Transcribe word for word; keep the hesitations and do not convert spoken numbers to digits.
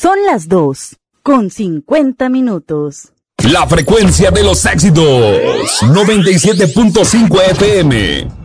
Son las dos, con cincuenta minutos. La frecuencia de los éxitos, noventa y siete punto cinco F M.